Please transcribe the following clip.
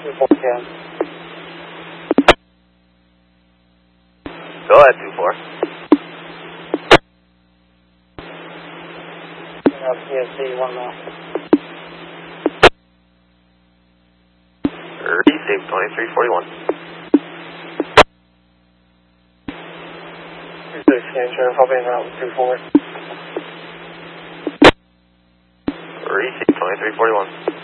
2-4. Go ahead, 2-4. PSC 1 mile. Receive 2341. Sheriff, I'll be en route 2-4. Receive 2341.